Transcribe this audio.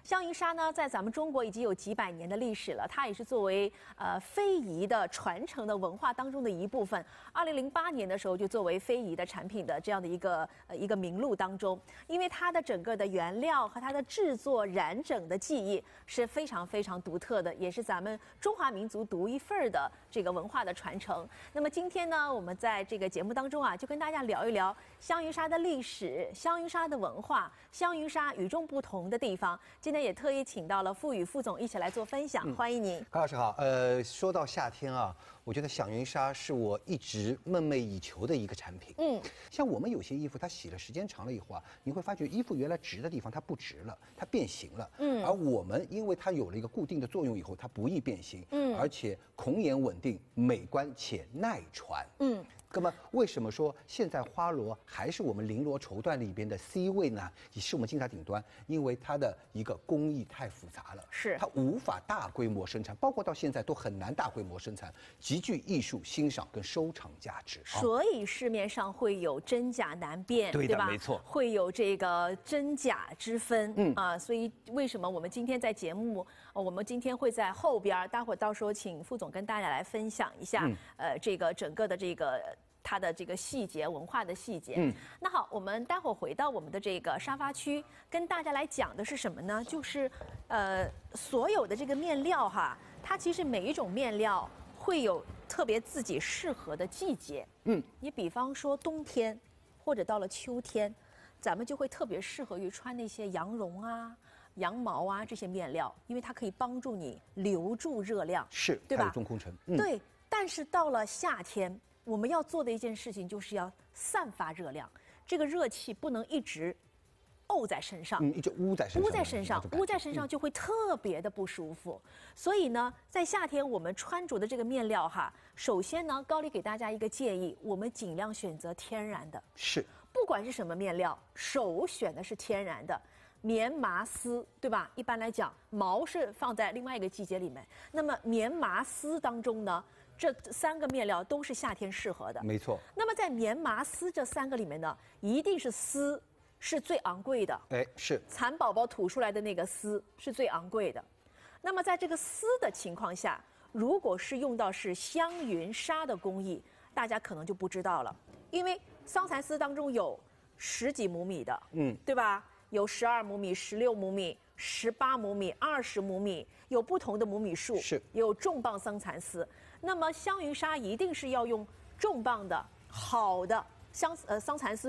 香云纱呢，在咱们中国已经有几百年的历史了，它也是作为非遗的传承的文化当中的一部分。2008年的时候就作为非遗的产品的这样的一个名录当中，因为它的整个的原料和它的制作染整的技艺是非常非常独特的，也是咱们中华民族独一份的这个文化的传承。那么今天呢，我们在这个节目当中啊，就跟大家聊一聊香云纱的历史、香云纱的文化、香云纱与众不同的地方。今天也特意请到了傅宇副总一起来做分享，欢迎您。 高老师好，说到夏天啊，我觉得香云纱是我一直梦寐以求的一个产品。像我们有些衣服，它洗了时间长了以后啊，你会发觉衣服原来直的地方它不直了，它变形了。而我们因为它有了一个固定的作用以后，它不易变形，而且孔眼稳定、美观且耐穿。那么为什么说现在花罗还是我们绫罗绸缎里边的 C 位呢？也是我们金字塔顶端，因为它的一个工艺太复杂了， 是它无法大规模生产，包括到现在都很难大规模生产，极具艺术欣赏跟收藏价值。 所以市面上会有真假难辨， 对的， 吧？ 没错， 会有这个真假之分。所以为什么我们今天在节目，我们今天会在后边，待会儿到时候请副总跟大家来分享一下，这个整个的这个。它的这个细节，文化的细节。那好，我们待会儿回到我们的这个沙发区，跟大家来讲的是什么呢？就是所有的这个面料哈，它其实每一种面料会有特别自己适合的季节。你比方说冬天，或者到了秋天，咱们就会特别适合于穿那些羊绒啊、羊毛啊这些面料，因为它可以帮助你留住热量， 是， 对吧？ 它有中空层。 对，但是到了夏天。我们要做的一件事情就是要散发热量，这个热气不能一直沤在身上， 一直捂在身上， 就会特别的不舒服。所以呢，在夏天我们穿着的这个面料哈，首先呢，高丽给大家一个建议，我们尽量选择天然的， 是， 不管是什么面料，首选的是天然的。棉麻丝，对吧？一般来讲，毛是放在另外一个季节里面。那么棉麻丝当中呢，这3个面料都是夏天适合的。 没错。 那么在棉麻丝这3个里面呢，一定是丝是最昂贵的。 是。 蚕宝宝吐出来的那个丝是最昂贵的。那么在这个丝的情况下，如果是用到是香云纱的工艺，大家可能就不知道了，因为桑蚕丝当中有10几亩米的，对吧？有12亩米、16亩米、18亩米、20亩米，有不同的亩米数， 是有重磅桑蚕丝。那么香云纱一定是要用重磅的好的桑蚕丝